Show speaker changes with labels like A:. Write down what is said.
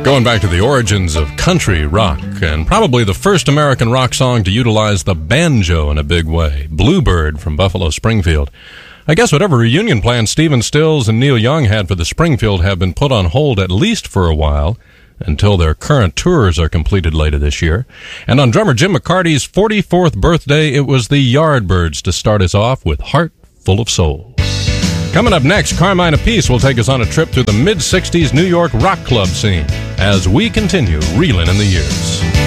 A: Going back to the origins of country rock, and probably the first American rock song to utilize the banjo in a big way, Bluebird from Buffalo Springfield. I guess whatever reunion plans Stephen Stills and Neil Young had for the Springfield have been put on hold at least for a while, until their current tours are completed later this year. And on drummer Jim McCarty's 44th birthday, it was the Yardbirds to start us off with Heart Full of Soul. Coming up next, Carmine Appice will take us on a trip through the mid-'60s New York rock club scene as we continue reeling in the years.